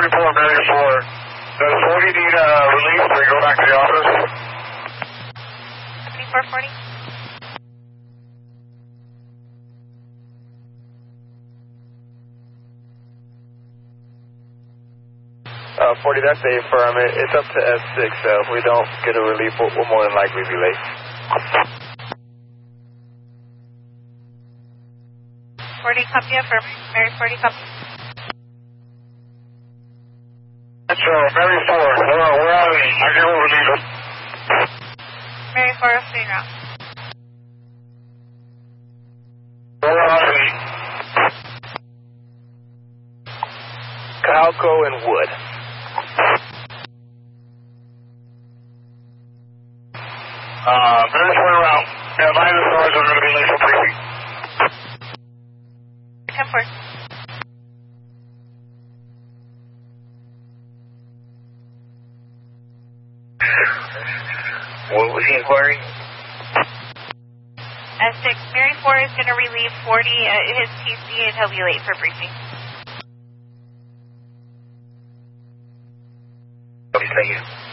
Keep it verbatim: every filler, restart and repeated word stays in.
report, Mary four. Does forty need uh, relief so we go back to the office? twenty-four forty. Uh, forty, that's a firm. It, it's up to S six. Uh, if we don't get a relief, we'll, we'll more than likely be late. forty, copy for Mary forty, copy. So, Mary four, hello, where are we? I get over relief. Mary four, clean route. Where are we? Calco and Wood. Uh, Mary four route. Yeah, my other cars are going to be late for briefing. ten four. What was the inquiry? S six, Mary four is going to relieve forty at his T C and he'll be late for briefing. Thank you.